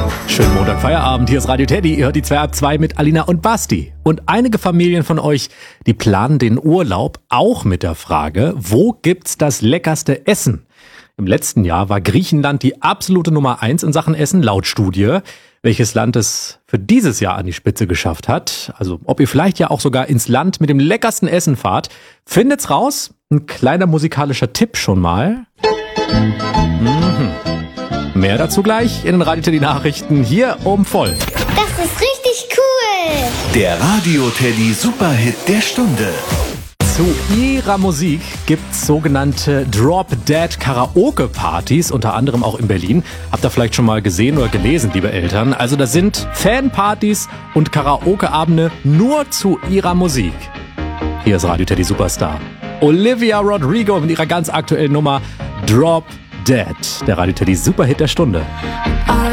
Schönen Montag, Feierabend. Hier ist Radio Teddy. Ihr hört die 2 ab 2 mit Alina und Basti. Und einige Familien von euch, die planen den Urlaub auch mit der Frage, wo gibt's das leckerste Essen? Im letzten Jahr war Griechenland die absolute Nummer 1 in Sachen Essen, laut Studie. Welches Land es für dieses Jahr an die Spitze geschafft hat, also ob ihr vielleicht ja auch sogar ins Land mit dem leckersten Essen fahrt, findet's raus. Ein kleiner musikalischer Tipp schon mal. Mehr dazu gleich in den Radio Teddy Nachrichten hier um voll. Das ist richtig cool. Der Radio Teddy Superhit der Stunde. Zu ihrer Musik gibt's sogenannte Drop-Dead-Karaoke-Partys, unter anderem auch in Berlin. Habt ihr vielleicht schon mal gesehen oder gelesen, liebe Eltern? Also das sind Fanpartys und Karaoke-Abende nur zu ihrer Musik. Hier ist Radio Teddy Superstar Olivia Rodrigo mit ihrer ganz aktuellen Nummer Drop Dead, der Radio Teddy Superhit der Stunde.